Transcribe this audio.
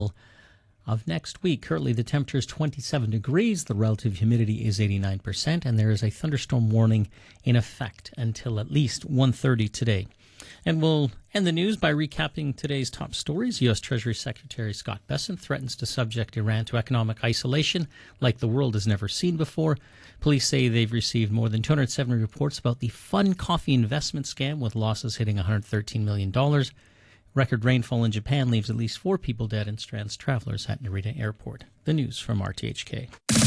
of next week. Currently, the temperature is 27 degrees, the relative humidity is 89%, and there is a thunderstorm warning in effect until at least 1:30 today. And we'll end the news by recapping today's top stories. U.S. Treasury Secretary Scott Bessent threatens to subject Iran to economic isolation like the world has never seen before. Police say they've received more than 270 reports about the Fun Coffee investment scam, with losses hitting $113 million. Record rainfall in Japan leaves at least 4 people dead and strands travelers at Narita Airport. The news from RTHK.